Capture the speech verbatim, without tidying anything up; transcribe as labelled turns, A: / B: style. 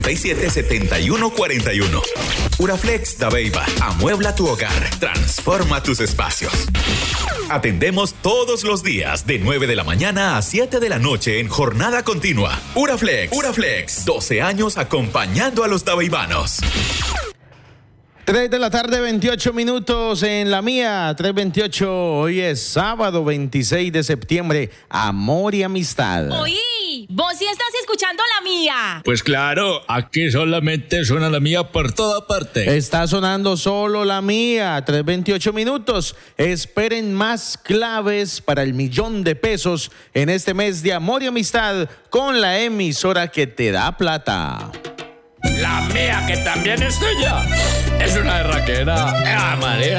A: seis siete siete uno cuatro uno. Uraflex Dabeiba, amuebla tu hogar, transforma tus espacios. Atendemos todos los días de nueve de la mañana a siete de la noche en jornada continua. Uraflex, Uraflex, doce años acompañando a los dabeibanos.
B: tres de la tarde, veintiocho minutos en la mía, tres veintiocho. Hoy es sábado veintiséis de septiembre. Amor y amistad.
C: Oí, vos sí estás escuchando la mía.
D: Pues claro, aquí solamente suena la mía por toda parte.
B: Está sonando solo la mía, tres veintiocho minutos. Esperen más claves para el millón de pesos en este mes de amor y amistad con la emisora que te da plata.
D: La mía, que también es tuya, es una berraquera. ¡Ah, María!